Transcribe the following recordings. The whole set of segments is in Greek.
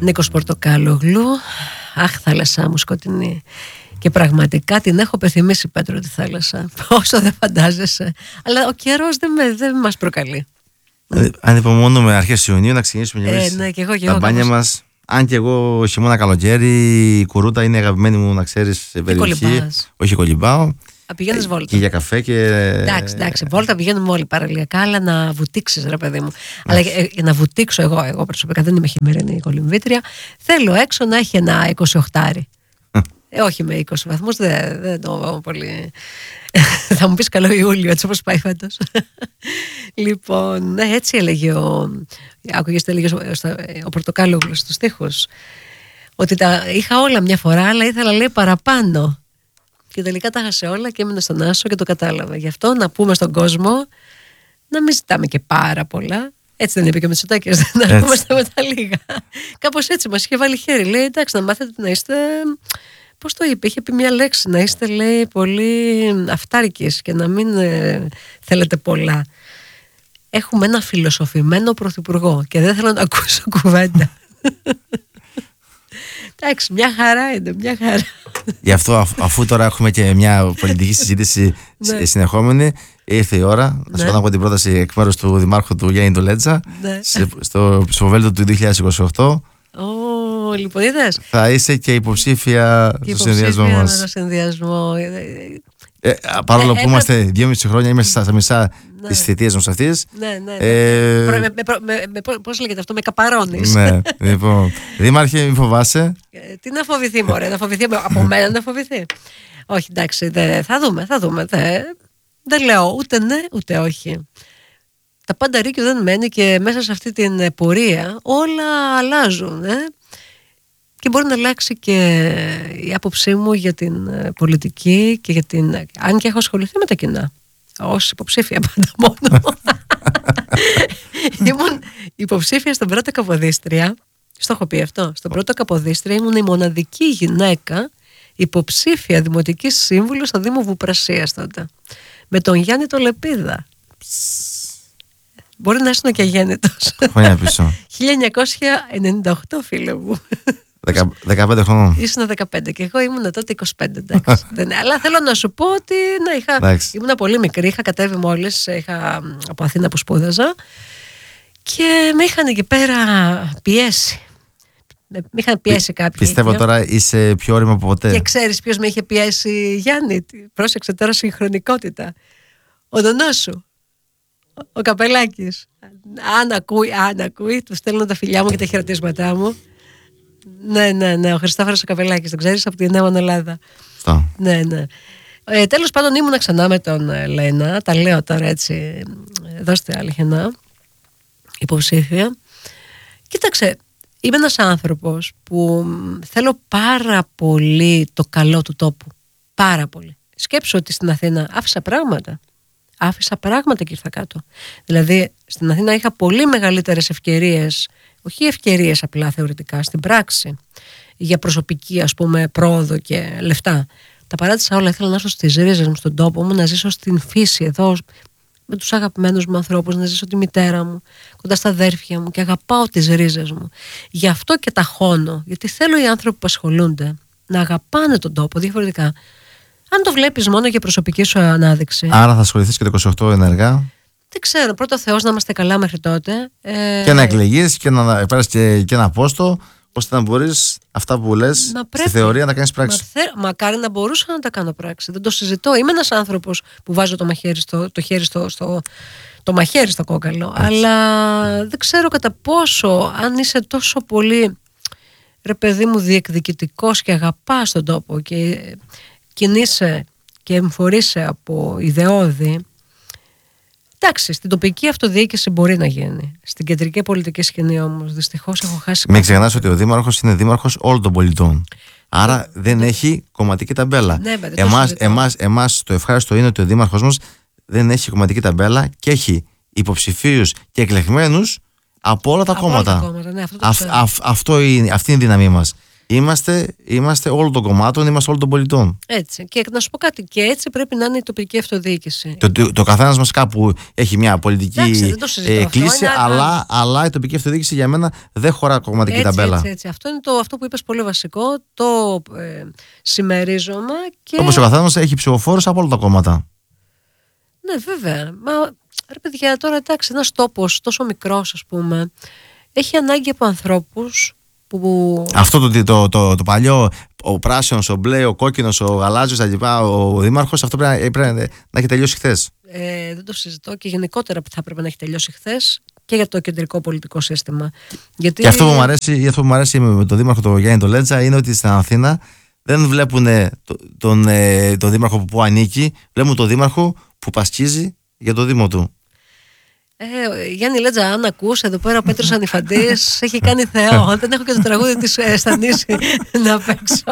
Νίκος Πορτοκάλογλου. Αχ, θάλασσά μου σκοτεινή. Και πραγματικά την έχω πεθυμίσει, Πέτρο, τη θάλασσα. Όσο δεν φαντάζεσαι. Αλλά ο καιρός δεν μας προκαλεί. Ανυπομονούμε αρχές Ιουνίου να ξεκινήσουμε ναι, και εγώ, τα μπάνια μας. Αν και εγώ χειμώνα καλοκαίρι, η Κουρούτα είναι αγαπημένη μου, να ξέρεις, σε περιοχή. Όχι, κολυμπάω. Πηγαίνεις βόλτα. Και για καφέ και. Εντάξει, βόλτα πηγαίνουμε όλοι παραλιακά, αλλά να βουτήξεις, ρε παιδί μου. Αλλά για να βουτήξω εγώ προσωπικά, δεν είμαι χειμερινή κολυμβήτρια. Θέλω έξω να έχει ένα 28. Όχι με 20 βαθμούς, δεν το πολύ. Θα μου πεις καλό Ιούλιο, έτσι όπως πάει φέτος. Λοιπόν, έτσι έλεγε άκουγες τι έλεγε ο Πορτοκάλογλος στους στίχους. Ότι τα είχα όλα μια φορά, αλλά ήθελα, λέει, παραπάνω. Και τελικά τα χάσε όλα και έμεινε στον άσο και το κατάλαβα. Γι' αυτό να πούμε στον κόσμο να μην ζητάμε και πάρα πολλά. Έτσι δεν είπε και ο Μητσοτάκης, να αρκούμαστε με τα λίγα. Κάπως έτσι μας είχε βάλει χέρι. Λέει, εντάξει, να μάθετε να είστε. Πώς το είπε, είχε πει μια λέξη, να είστε, λέει, πολύ αυτάρκης και να μην θέλετε πολλά. Έχουμε ένα φιλοσοφημένο πρωθυπουργό και δεν θέλω να ακούσω κουβέντα. Εντάξει, μια χαρά είναι, μια χαρά. Γι' αυτό, αφού τώρα έχουμε και μια πολιτική συζήτηση συνεχόμενη, ήρθε η ώρα να σου κάνω από την πρόταση εκ μέρους του Δημάρχου του Γιάννη Ντολέτσα στο ψηφοδέλτιο του 2028. Λοιπόν, είδες. Θα είσαι και υποψήφια στο συνδυασμό μας. Στο συνδυασμό. Παρόλο που είμαστε 2,5 χρόνια, είμαστε στα μισά της θητείας μας αυτής. Πώς λέγεται αυτό, με καπαρώνεις. Ναι, λοιπόν. Δήμαρχε, μην φοβάσαι. Τι να φοβηθεί, μωρέ, να φοβηθεί από μένα, να φοβηθεί. Όχι, εντάξει, θα δούμε. Δεν λέω ούτε ναι, ούτε όχι. Τα πάντα ρίκιο δεν μένει και μέσα σε αυτή την πορεία όλα αλλάζουν. Και μπορεί να αλλάξει και η άποψή μου για την πολιτική και για την. Αν και έχω ασχοληθεί με τα κοινά. Ως υποψήφια πάντα μόνο. Ήμουν υποψήφια στον πρώτο Καποδίστρια. Στο έχω πει αυτό. Στον πρώτο Καποδίστρια ήμουν η μοναδική γυναίκα υποψήφια δημοτική σύμβουλο στο Δήμο Βουπρασίας τότε. Με τον Γιάννη το Λεπίδα. Μπορεί να ήσουν και αγέννητος. Χρόνια πίσω. 1998, φίλε μου. 15 χρόνων. Ήσουν 15 και εγώ ήμουν τότε 25. Εντάξει. Αλλά θέλω να σου πω ότι ήμουν πολύ μικρή. Είχα κατέβει μόλις από Αθήνα που σπούδαζα και με είχαν εκεί πέρα πιέσει. Με είχαν πιέσει κάποιοι. Πιστεύω τώρα είσαι πιο όριμο από ποτέ. Και ξέρεις ποιος με είχε πιέσει, Γιάννη? Πρόσεξε τώρα συγχρονικότητα. Ο Δονός σου. Ο Καπελάκης. Αν ακούει, του στέλνω τα φιλιά μου και τα χαιρετίσματά μου. Ναι, ο Χριστόφορος ο Καπελάκης, τον ξέρεις, από τη Νέα Ελλάδα. Ναι. Τέλος πάντων ήμουνα ξανά με τον Λένα. Τα λέω τώρα έτσι, δώστε αληθινά, υποψήφια. Κοίταξε, είμαι ένας άνθρωπος που θέλω πάρα πολύ το καλό του τόπου. Πάρα πολύ. Σκέψου ότι στην Αθήνα άφησα πράγματα και ήρθα κάτω. Δηλαδή στην Αθήνα είχα πολύ μεγαλύτερες ευκαιρίες, όχι ευκαιρίες απλά θεωρητικά, στην πράξη, για προσωπική, ας πούμε, πρόοδο και λεφτά. Τα παράτησα όλα, ήθελα να έρθω στις ρίζες μου, στον τόπο μου, να ζήσω στην φύση εδώ, με τους αγαπημένους μου ανθρώπους, να ζήσω τη μητέρα μου, κοντά στα αδέρφια μου, και αγαπάω τις ρίζες μου. Γι' αυτό και τα χώνω, γιατί θέλω οι άνθρωποι που ασχολούνται να αγαπάνε τον τόπο διαφορετικά. Αν το βλέπεις μόνο για προσωπική σου ανάδειξη. Άρα θα ασχοληθείς και το 28 ενεργά. Δεν ξέρω, πρώτο Θεός να είμαστε καλά μέχρι τότε. Και να εκλεγείς και να πάρεις και ένα πόστο, ώστε να μπορείς αυτά που λες στη θεωρία να κάνεις πράξη. Μακάρι να μπορούσα να τα κάνω πράξη. Δεν το συζητώ. Είμαι ένας άνθρωπος που βάζω το μαχαίρι στο κόκαλο. Έτσι. Αλλά δεν ξέρω κατά πόσο, αν είσαι τόσο πολύ, ρε παιδί μου, διεκδικητικός και αγαπάς τον τόπο και κινείσαι και εμφορείσαι από ιδεώδη. Εντάξει, στην τοπική αυτοδιοίκηση μπορεί να γίνει. Στην κεντρική πολιτική σκηνή όμως δυστυχώς έχω χάσει. Μην ξεχνάς ότι ο δήμαρχος είναι δήμαρχος όλων των πολιτών. Άρα δεν έχει κομματική ταμπέλα. Ναι, εμάς το ευχάριστο είναι ότι ο δήμαρχος μας δεν έχει κομματική ταμπέλα και έχει υποψηφίους και εκλεγμένους από όλα τα κόμματα. Ναι, αυτή είναι η δύναμή μας. Είμαστε όλων των κομμάτων, είμαστε όλων των πολιτών. Έτσι. Και να σου πω κάτι, και έτσι πρέπει να είναι η τοπική αυτοδιοίκηση. Το καθένας μας κάπου έχει μια πολιτική κλίση, αλλά η τοπική αυτοδιοίκηση για μένα δεν χωρά κομματική ταμπέλα. Έτσι. Αυτό είναι αυτό που είπες, πολύ βασικό. Το συμμερίζομαι. Και... Όπως ο καθένας μας έχει ψηφοφόρους από όλα τα κόμματα. Ναι, βέβαια. Μα ρε παιδιά, τώρα εντάξει, ένας τόπος τόσο μικρός, ας πούμε, έχει ανάγκη από ανθρώπους που... Αυτό το παλιό, ο πράσινος, ο μπλε, ο κόκκινος, ο γαλάζιος, ο δήμαρχος, αυτό πρέπει να έχει τελειώσει χθες. Δεν το συζητώ, και γενικότερα θα πρέπει να έχει τελειώσει χθες και για το κεντρικό πολιτικό σύστημα. Γιατί... Και αυτό που μου αρέσει με τον δήμαρχο τον Γιάννη τον Λέτζα είναι ότι στην Αθήνα δεν βλέπουν τον δήμαρχο που ανήκει, βλέπουν τον δήμαρχο που πασχίζει για το δήμο του. Γιάννη Λέτζα, αν ακούς, εδώ πέρα ο Πέτρος Ανιφαντής έχει κάνει Θεό. Δεν έχω και το τραγούδι της Στανίση να παίξω.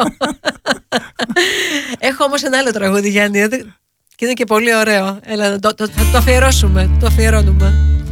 Έχω όμως ένα άλλο τραγούδι, Γιάννη, και είναι και πολύ ωραίο. Έλα, θα το αφιερώσουμε, το αφιερώνουμε.